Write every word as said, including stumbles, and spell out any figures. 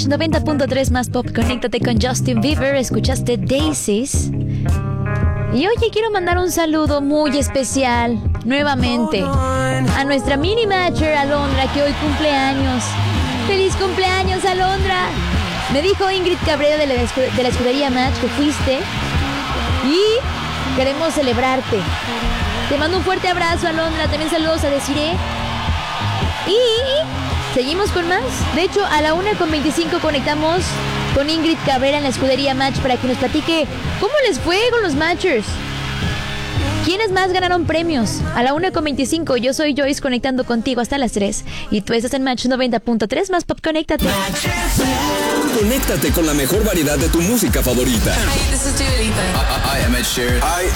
Match noventa punto tres más pop. Conéctate con Justin Bieber. Escuchaste Daisies. Y oye, quiero mandar un saludo muy especial nuevamente a nuestra mini matcher Alondra, que hoy cumple años. ¡Feliz cumpleaños, Alondra! Me dijo Ingrid Cabrera de la, de la escudería Match que fuiste y queremos celebrarte. Te mando un fuerte abrazo, Alondra. También saludos a Desiree. Y seguimos con más. De hecho, a la una con veinticinco conectamos con Ingrid Cabrera en la escudería Match para que nos platique cómo les fue con los Matchers. ¿Quiénes más ganaron premios? A la una con veinticinco, yo soy Joyce conectando contigo hasta las tres. Y tú estás en Match noventa punto tres más pop. Conéctate. Conéctate con la mejor variedad de tu música favorita. Hi, this is Dua Lipa. I, I am Ed Sheeran. Hi,